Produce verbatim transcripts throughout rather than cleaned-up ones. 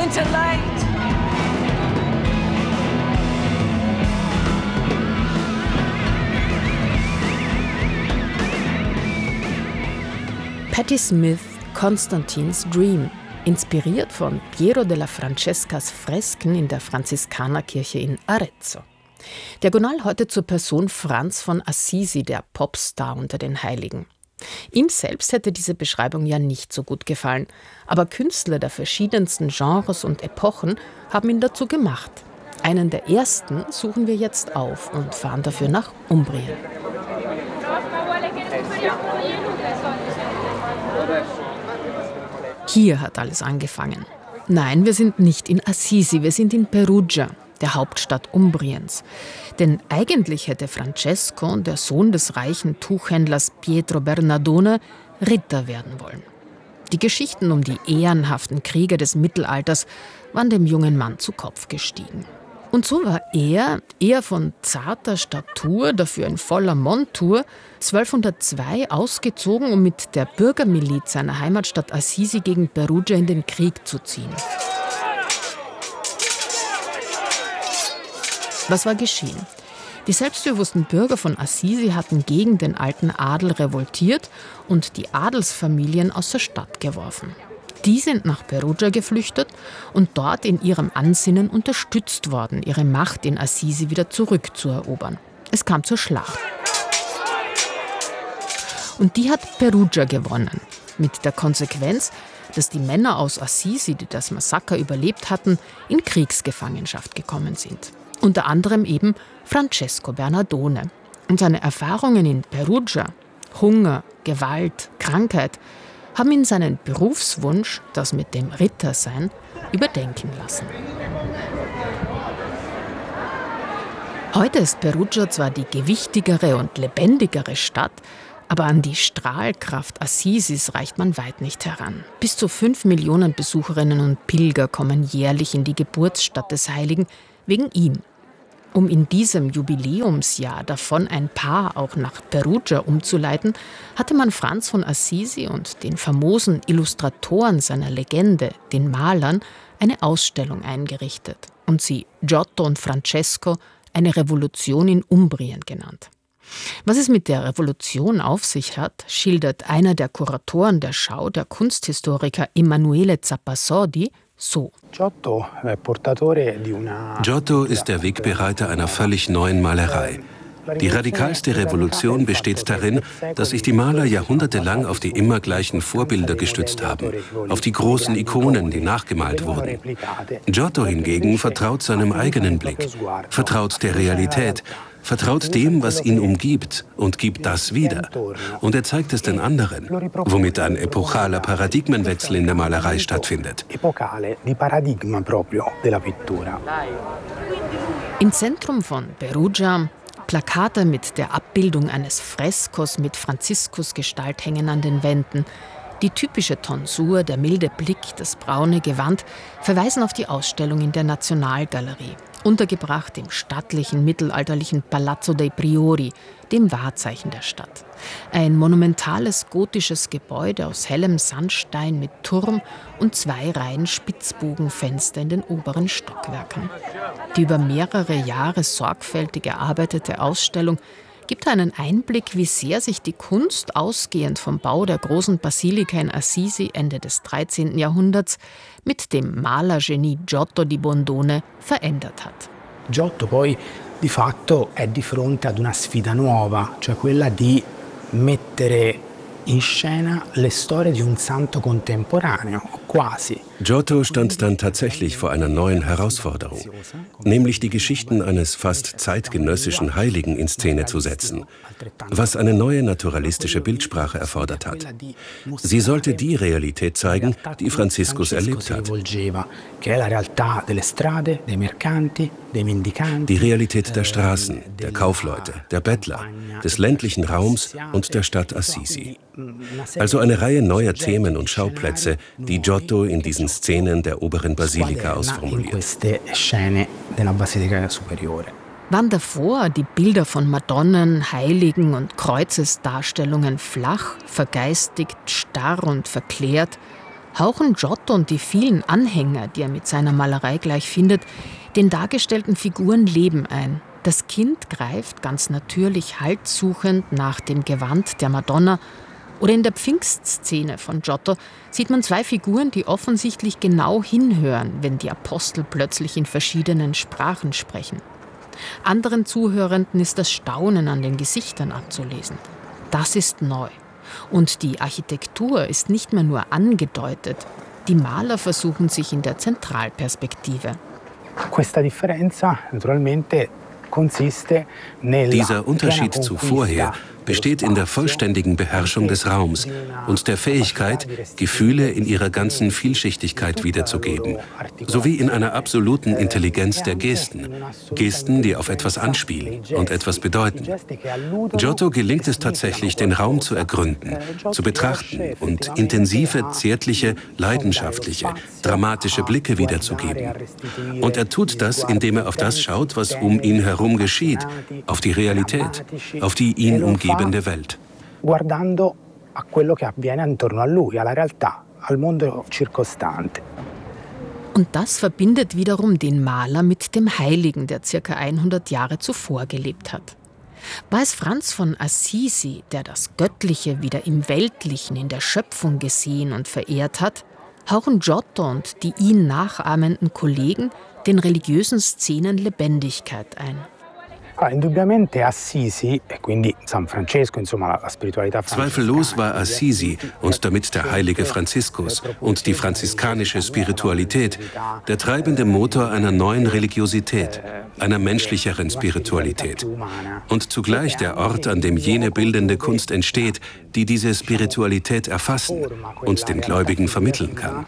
into light. Patti Smith, Constantines Dream, inspiriert von Piero della Francescas Fresken in der Franziskanerkirche in Arezzo. Diagonal heute zur Person Franz von Assisi, der Popstar unter den Heiligen. Ihm selbst hätte diese Beschreibung ja nicht so gut gefallen, aber Künstler der verschiedensten Genres und Epochen haben ihn dazu gemacht. Einen der ersten suchen wir jetzt auf und fahren dafür nach Umbrien. Hier hat alles angefangen. Nein, wir sind nicht in Assisi, wir sind in Perugia, der Hauptstadt Umbriens. Denn eigentlich hätte Francesco, der Sohn des reichen Tuchhändlers Pietro Bernardone, Ritter werden wollen. Die Geschichten um die ehrenhaften Krieger des Mittelalters waren dem jungen Mann zu Kopf gestiegen. Und so war er, eher von zarter Statur, dafür in voller Montur, zwölfhundertzwei ausgezogen, um mit der Bürgermiliz seiner Heimatstadt Assisi gegen Perugia in den Krieg zu ziehen. Was war geschehen? Die selbstbewussten Bürger von Assisi hatten gegen den alten Adel revoltiert und die Adelsfamilien aus der Stadt geworfen. Die sind nach Perugia geflüchtet und dort in ihrem Ansinnen unterstützt worden, ihre Macht in Assisi wieder zurückzuerobern. Es kam zur Schlacht. Und die hat Perugia gewonnen, mit der Konsequenz, dass die Männer aus Assisi, die das Massaker überlebt hatten, in Kriegsgefangenschaft gekommen sind. Unter anderem eben Francesco Bernardone. Und seine Erfahrungen in Perugia, Hunger, Gewalt, Krankheit, haben ihn seinen Berufswunsch, das mit dem Rittersein, überdenken lassen. Heute ist Perugia zwar die gewichtigere und lebendigere Stadt, aber an die Strahlkraft Assisis reicht man weit nicht heran. Bis zu fünf Millionen Besucherinnen und Pilger kommen jährlich in die Geburtsstadt des Heiligen wegen ihm. Um in diesem Jubiläumsjahr davon ein Paar auch nach Perugia umzuleiten, hatte man Franz von Assisi und den famosen Illustratoren seiner Legende, den Malern, eine Ausstellung eingerichtet und sie Giotto und Francesco, eine Revolution in Umbrien genannt. Was es mit der Revolution auf sich hat, schildert einer der Kuratoren der Schau, der Kunsthistoriker Emanuele Zappasordi, so. Giotto ist der Wegbereiter einer völlig neuen Malerei. Die radikalste Revolution besteht darin, dass sich die Maler jahrhundertelang auf die immer gleichen Vorbilder gestützt haben, auf die großen Ikonen, die nachgemalt wurden. Giotto hingegen vertraut seinem eigenen Blick, vertraut der Realität, vertraut dem, was ihn umgibt und gibt das wieder. Und er zeigt es den anderen, womit ein epochaler Paradigmenwechsel in der Malerei stattfindet. Im Zentrum von Perugia Plakate mit der Abbildung eines Freskos mit Franziskusgestalt hängen an den Wänden. Die typische Tonsur, der milde Blick, das braune Gewand verweisen auf die Ausstellung in der Nationalgalerie, untergebracht im stattlichen mittelalterlichen Palazzo dei Priori, dem Wahrzeichen der Stadt. Ein monumentales gotisches Gebäude aus hellem Sandstein mit Turm und zwei Reihen Spitzbogenfenster in den oberen Stockwerken. Die über mehrere Jahre sorgfältig erarbeitete Ausstellung gibt einen Einblick, wie sehr sich die Kunst, ausgehend vom Bau der großen Basilika in Assisi Ende des dreizehnten Jahrhunderts, mit dem Malergenie Giotto di Bondone verändert hat. Giotto poi di fatto è di fronte ad una sfida nuova, cioè quella di mettere in scena le storie di un santo contemporaneo, quasi. Giotto stand dann tatsächlich vor einer neuen Herausforderung, nämlich die Geschichten eines fast zeitgenössischen Heiligen in Szene zu setzen, was eine neue naturalistische Bildsprache erfordert hat. Sie sollte die Realität zeigen, die Franziskus erlebt hat. Die Realität der Straßen, der Kaufleute, der Bettler, des ländlichen Raums und der Stadt Assisi. Also eine Reihe neuer Themen und Schauplätze, die Giotto in diesen Szenen der oberen Basilika ausformuliert. Waren davor die Bilder von Madonnen, Heiligen und Kreuzesdarstellungen flach, vergeistigt, starr und verklärt, hauchen Giotto und die vielen Anhänger, die er mit seiner Malerei gleich findet, den dargestellten Figuren Leben ein. Das Kind greift ganz natürlich haltsuchend nach dem Gewand der Madonna. Oder in der Pfingstszene von Giotto sieht man zwei Figuren, die offensichtlich genau hinhören, wenn die Apostel plötzlich in verschiedenen Sprachen sprechen. Anderen Zuhörenden ist das Staunen an den Gesichtern abzulesen. Das ist neu. Und die Architektur ist nicht mehr nur angedeutet. Die Maler versuchen sich in der Zentralperspektive. Questa differenza naturalmente consiste nella Dieser Unterschied zu vorher besteht in der vollständigen Beherrschung des Raums und der Fähigkeit, Gefühle in ihrer ganzen Vielschichtigkeit wiederzugeben, sowie in einer absoluten Intelligenz der Gesten. Gesten, die auf etwas anspielen und etwas bedeuten. Giotto gelingt es tatsächlich, den Raum zu ergründen, zu betrachten und intensive, zärtliche, leidenschaftliche, dramatische Blicke wiederzugeben. Und er tut das, indem er auf das schaut, was um ihn herum geschieht, auf die Realität, auf die ihn umgebende Welt. Guardando a quello che avviene intorno a lui, alla realtà, al mondo circostante. Und das verbindet wiederum den Maler mit dem Heiligen, der circa hundert Jahre zuvor gelebt hat. War es Franz von Assisi, der das Göttliche wieder im Weltlichen, in der Schöpfung gesehen und verehrt hat, hauchen Giotto und die ihn nachahmenden Kollegen den religiösen Szenen Lebendigkeit ein. Zweifellos war Assisi und damit der heilige Franziskus und die franziskanische Spiritualität der treibende Motor einer neuen Religiosität, einer menschlicheren Spiritualität und zugleich der Ort, an dem jene bildende Kunst entsteht, die diese Spiritualität erfassen und den Gläubigen vermitteln kann.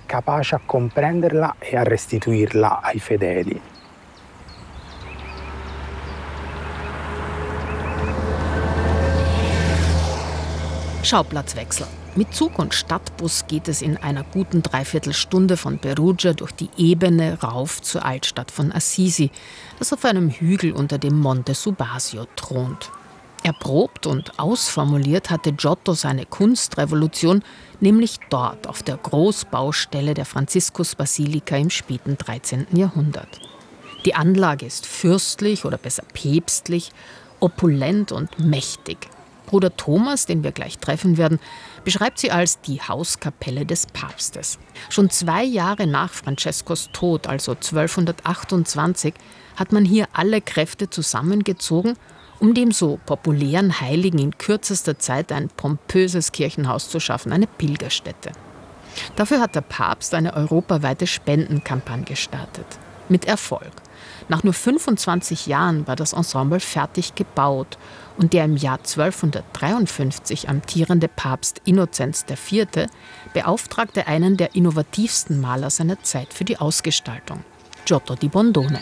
Schauplatzwechsel. Mit Zug und Stadtbus geht es in einer guten Dreiviertelstunde von Perugia durch die Ebene rauf zur Altstadt von Assisi, das auf einem Hügel unter dem Monte Subasio thront. Erprobt und ausformuliert hatte Giotto seine Kunstrevolution nämlich dort auf der Großbaustelle der Franziskusbasilika im späten dreizehnten Jahrhundert. Die Anlage ist fürstlich oder besser päpstlich, opulent und mächtig. Bruder Thomas, den wir gleich treffen werden, beschreibt sie als die Hauskapelle des Papstes. Schon zwei Jahre nach Francescos Tod, also zwölfhundertachtundzwanzig, hat man hier alle Kräfte zusammengezogen, um dem so populären Heiligen in kürzester Zeit ein pompöses Kirchenhaus zu schaffen, eine Pilgerstätte. Dafür hat der Papst eine europaweite Spendenkampagne gestartet. Mit Erfolg. Nach nur fünfundzwanzig Jahren war das Ensemble fertig gebaut und der im Jahr zwölfhundertdreiundfünfzig amtierende Papst Innozenz der Vierte beauftragte einen der innovativsten Maler seiner Zeit für die Ausgestaltung, Giotto di Bondone.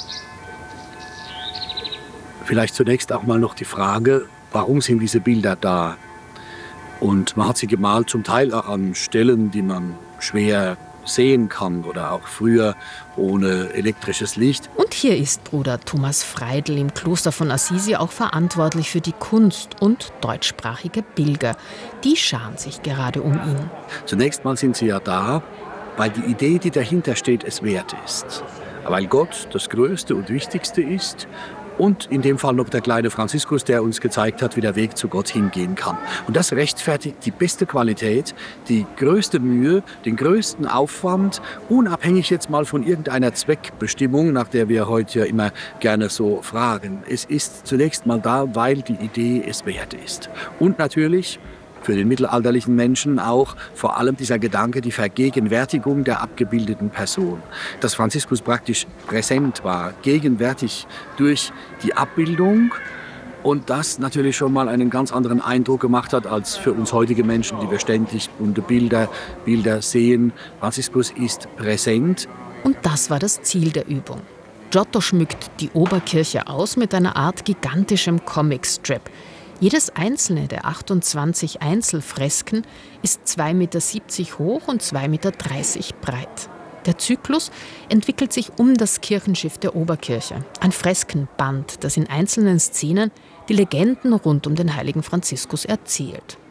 Vielleicht zunächst auch mal noch die Frage, warum sind diese Bilder da? Und man hat sie gemalt zum Teil auch an Stellen, die man schwer sehen kann oder auch früher ohne elektrisches Licht. Und hier ist Bruder Thomas Freidl im Kloster von Assisi auch verantwortlich für die Kunst und deutschsprachige Pilger. Die scharen sich gerade um ihn. Zunächst mal sind sie ja da, weil die Idee, die dahinter steht, es wert ist. Weil Gott das Größte und Wichtigste ist. Und in dem Fall noch der kleine Franziskus, der uns gezeigt hat, wie der Weg zu Gott hingehen kann. Und das rechtfertigt die beste Qualität, die größte Mühe, den größten Aufwand, unabhängig jetzt mal von irgendeiner Zweckbestimmung, nach der wir heute ja immer gerne so fragen. Es ist zunächst mal da, weil die Idee es wert ist. Und natürlich für den mittelalterlichen Menschen auch vor allem dieser Gedanke, die Vergegenwärtigung der abgebildeten Person. Dass Franziskus praktisch präsent war, gegenwärtig durch die Abbildung und das natürlich schon mal einen ganz anderen Eindruck gemacht hat als für uns heutige Menschen, die wir ständig bunte Bilder, Bilder sehen. Franziskus ist präsent. Und das war das Ziel der Übung. Giotto schmückt die Oberkirche aus mit einer Art gigantischem Comicstrip. Jedes einzelne der achtundzwanzig Einzelfresken ist zwei Meter siebzig hoch und zwei Meter dreißig breit. Der Zyklus entwickelt sich um das Kirchenschiff der Oberkirche. Ein Freskenband, das in einzelnen Szenen die Legenden rund um den heiligen Franziskus erzählt.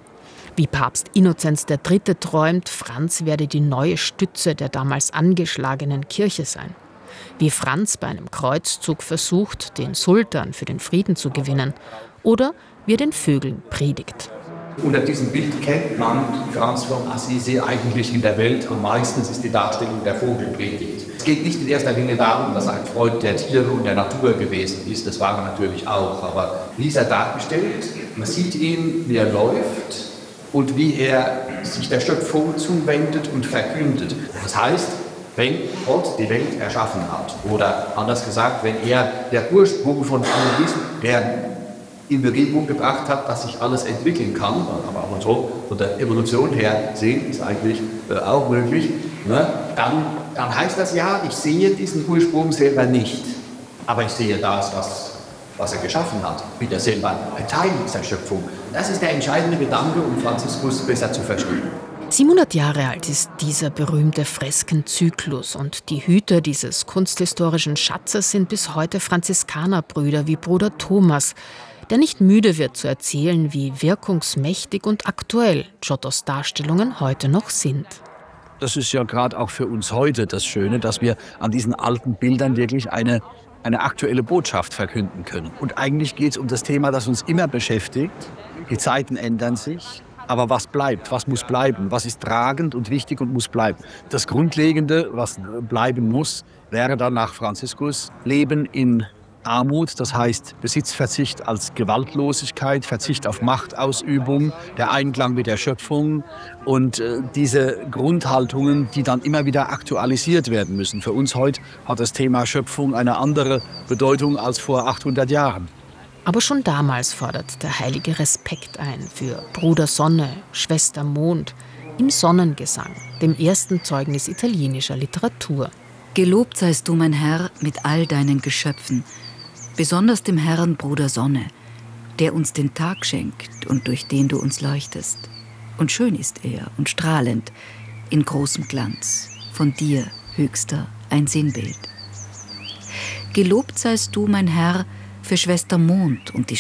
Wie Papst Innozenz der Dritte träumt, Franz werde die neue Stütze der damals angeschlagenen Kirche sein. Wie Franz bei einem Kreuzzug versucht, den Sultan für den Frieden zu gewinnen. Oder wie er den Vögeln predigt. Unter diesem Bild kennt man Franz von Assisi eigentlich in der Welt am meisten, ist die Darstellung der Vogelpredigt. Es geht nicht in erster Linie darum, dass er ein Freund der Tiere und der Natur gewesen ist, das war er natürlich auch, aber wie ist er dargestellt? Man sieht ihn, wie er läuft und wie er sich der Schöpfung zuwendet und verkündet. Das heißt, wenn Gott die Welt erschaffen hat, oder anders gesagt, wenn er der Ursprung von allem ist, der in Bewegung gebracht hat, dass sich alles entwickeln kann, aber auch so von der Evolution her sehen, ist eigentlich äh, auch möglich, ne? dann, dann heißt das ja, ich sehe diesen Ursprung selber nicht, aber ich sehe das, was, was er geschaffen hat, bin ja selber ein Teil dieser Schöpfung. Das ist der entscheidende Gedanke, um Franziskus besser zu verstehen. siebenhundert Jahre alt ist dieser berühmte Freskenzyklus und die Hüter dieses kunsthistorischen Schatzes sind bis heute Franziskanerbrüder wie Bruder Thomas, der nicht müde wird zu erzählen, wie wirkungsmächtig und aktuell Giottos Darstellungen heute noch sind. Das ist ja gerade auch für uns heute das Schöne, dass wir an diesen alten Bildern wirklich eine, eine aktuelle Botschaft verkünden können. Und eigentlich geht es um das Thema, das uns immer beschäftigt. Die Zeiten ändern sich, aber was bleibt, was muss bleiben, was ist tragend und wichtig und muss bleiben. Das Grundlegende, was bleiben muss, wäre dann nach Franziskus Leben in Armut, das heißt Besitzverzicht als Gewaltlosigkeit, Verzicht auf Machtausübung, der Einklang mit der Schöpfung und äh, diese Grundhaltungen, die dann immer wieder aktualisiert werden müssen. Für uns heute hat das Thema Schöpfung eine andere Bedeutung als vor achthundert Jahren. Aber schon damals fordert der Heilige Respekt ein für Bruder Sonne, Schwester Mond, im Sonnengesang, dem ersten Zeugnis italienischer Literatur. Gelobt seist du, mein Herr, mit all deinen Geschöpfen, besonders dem Herrn Bruder Sonne, der uns den Tag schenkt und durch den du uns leuchtest. Und schön ist er und strahlend, in großem Glanz, von dir, Höchster, ein Sinnbild. Gelobt seist du, mein Herr, für Schwester Mond und die